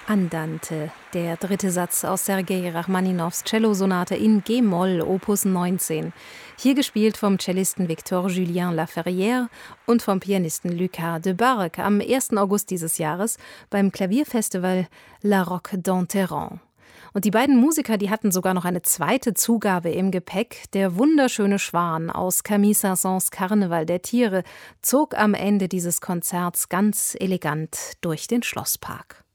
Andante, der dritte Satz aus Sergei Rachmaninows Cellosonate in G-Moll, Opus 19. Hier gespielt vom Cellisten Victor-Julien Laferrière und vom Pianisten Lucas de Bargue am 1. August dieses Jahres beim Klavierfestival La Roque d'Enterrand. Und die beiden Musiker, die hatten sogar noch eine zweite Zugabe im Gepäck. Der wunderschöne Schwan aus Camille Saint-Saëns Karneval der Tiere zog am Ende dieses Konzerts ganz elegant durch den Schlosspark.